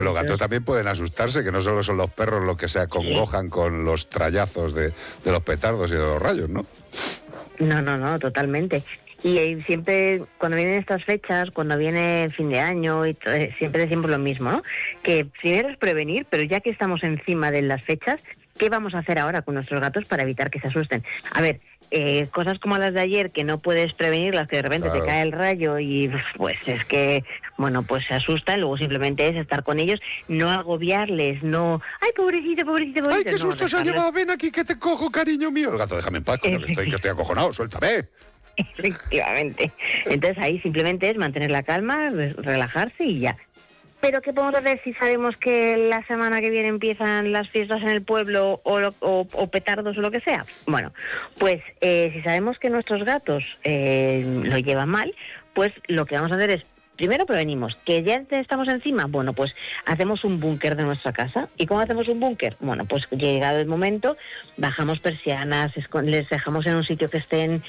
Los gatos también pueden asustarse, que no solo son los perros los que se acongojan con los trallazos de los petardos y de los rayos, ¿no? No, totalmente. Y siempre, cuando vienen estas fechas, cuando viene el fin de año, siempre decimos lo mismo, ¿no? Que primero es prevenir, pero ya que estamos encima de las fechas, ¿qué vamos a hacer ahora con nuestros gatos para evitar que se asusten? A ver, cosas como las de ayer, que no puedes prevenirlas, que de repente te cae el rayo y pues es que, bueno, pues se asustan, luego simplemente es estar con ellos, no agobiarles, no... ¡Ay, pobrecito! ¡Ay, qué susto se ha llevado! Ven aquí que te cojo, cariño mío. El gato, déjame en paz, que estoy acojonado, suéltame. Efectivamente. Entonces ahí simplemente es mantener la calma, relajarse y ya. Pero ¿qué podemos hacer si sabemos que la semana que viene empiezan las fiestas en el pueblo o petardos o lo que sea? Bueno, pues si sabemos que nuestros gatos lo llevan mal, pues lo que vamos a hacer es, primero prevenimos, que ya estamos encima, bueno, pues hacemos un búnker de nuestra casa. ¿Y cómo hacemos un búnker? Bueno, pues llegado el momento, bajamos persianas, les dejamos en un sitio que estén,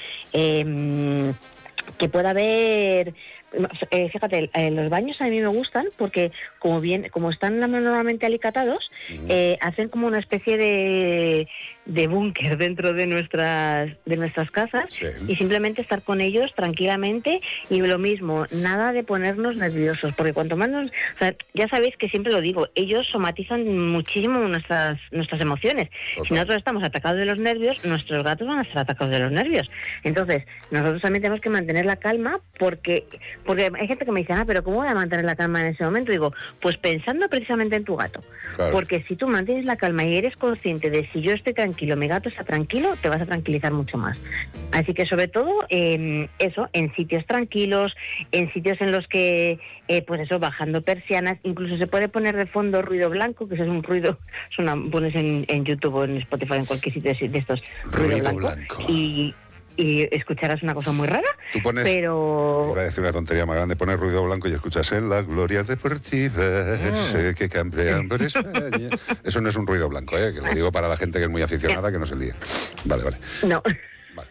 que pueda haber... fíjate, los baños a mí me gustan porque como están normalmente alicatados, hacen como una especie de búnker dentro de nuestras casas, sí. Y simplemente estar con ellos tranquilamente y lo mismo, nada de ponernos nerviosos, porque cuanto más o sea, ya sabéis que siempre lo digo, ellos somatizan muchísimo nuestras emociones. Total. Si nosotros estamos atacados de los nervios, nuestros gatos van a estar atacados de los nervios. Entonces, nosotros también tenemos que mantener la calma porque hay gente que me dice, pero ¿cómo voy a mantener la calma en ese momento? Y digo, pues pensando precisamente en tu gato. Claro. Porque si tú mantienes la calma y eres consciente de si yo estoy tranquilo, mi gato está tranquilo, te vas a tranquilizar mucho más. Así que sobre todo, eso, en sitios tranquilos, en sitios en los que, pues eso, bajando persianas, incluso se puede poner de fondo ruido blanco, que eso es un ruido, pones en YouTube o en Spotify, en cualquier sitio de estos, ruido blanco. Y escucharás una cosa muy rara, pero... Iba a decir una tontería más grande, pones ruido blanco y escuchas en las glorias deportivas que campean por España. Eso no es un ruido blanco, que lo digo para la gente que es muy aficionada, que no se líe. Vale. No. Vale.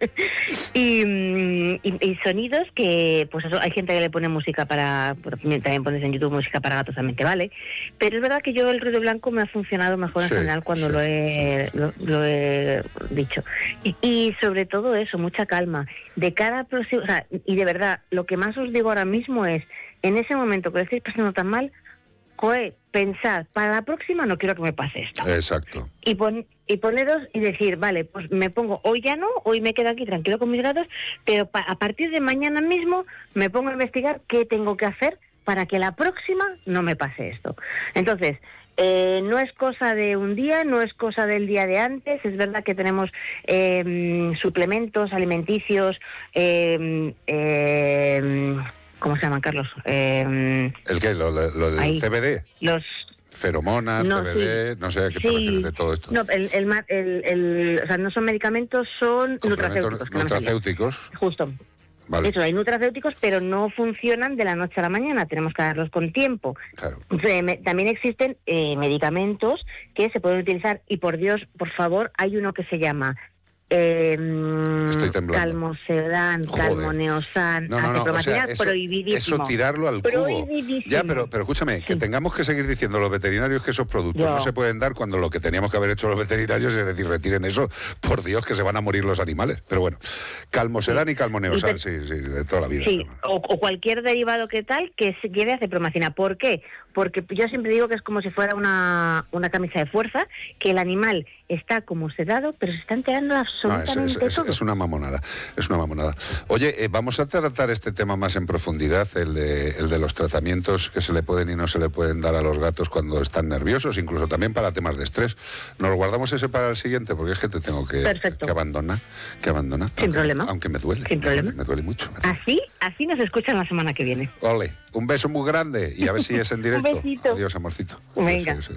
y sonidos que, pues eso, hay gente que le pone música también pones en YouTube música para gatos, también te vale, pero es verdad que yo el ruido blanco me ha funcionado mejor en general cuando lo he dicho, y sobre todo eso, mucha calma de cara a próximo, o sea, y de verdad, lo que más os digo ahora mismo es, en ese momento que lo estáis pasando tan mal, pensar, para la próxima no quiero que me pase esto. Exacto. Y poneros y decir, vale, pues me pongo, hoy ya no, hoy me quedo aquí tranquilo con mis gatos, pero a partir de mañana mismo me pongo a investigar qué tengo que hacer para que la próxima no me pase esto. Entonces, no es cosa de un día, no es cosa del día de antes, es verdad que tenemos suplementos alimenticios, ¿cómo se llaman, Carlos? ¿El qué? ¿Lo del CBD? Los... Feromonas, CBD, no sé a qué te refieres de todo esto. No, o sea, no son medicamentos, son nutracéuticos. Nutracéuticos. Justo. Vale. Eso, hay nutracéuticos, pero no funcionan de la noche a la mañana, tenemos que darlos con tiempo. Claro. También existen medicamentos que se pueden utilizar, y por Dios, por favor, hay uno que se llama... Calmosedan, Calmoneosan, acipromicina, prohibidísimo. Eso tirarlo al cubo. Ya, pero escúchame, que tengamos que seguir diciendo los veterinarios que esos productos no se pueden dar cuando lo que teníamos que haber hecho los veterinarios es decir, retiren eso, por Dios, que se van a morir los animales. Pero bueno, Calmosedan y Calmoneosan, sí, de toda la vida. Sí, o cualquier derivado que lleve acipromicina. ¿Por qué? Porque yo siempre digo que es como si fuera una camisa de fuerza, que el animal está como sedado, pero se está enterando absolutamente todo. Es una mamonada, Oye, vamos a tratar este tema más en profundidad, el de los tratamientos que se le pueden y no se le pueden dar a los gatos cuando están nerviosos, incluso también para temas de estrés. Nos guardamos ese para el siguiente, porque es que te tengo que abandonar. Sin problema. Aunque me duele. Sin problema. Me duele mucho. Así nos escuchan la semana que viene. Ole, un beso muy grande y a ver si es en directo. Un besito. Adiós, amorcito. Venga. Adiós.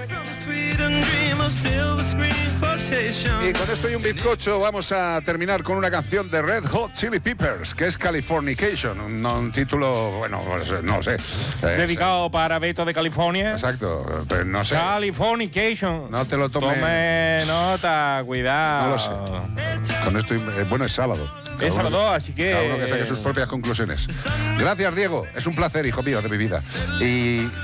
Y con esto y un bizcocho vamos a terminar con una canción de Red Hot Chili Peppers, que es Californication, un título, bueno, pues, no sé. Dedicado para Beto de California. Exacto, pero no sé. Californication. No te lo tomes. Tome nota, cuidado. No lo sé. Con esto, bueno, es sábado. Es sábado, así que... Cada uno que saque sus propias conclusiones. Gracias, Diego. Es un placer, hijo mío, de mi vida. Y...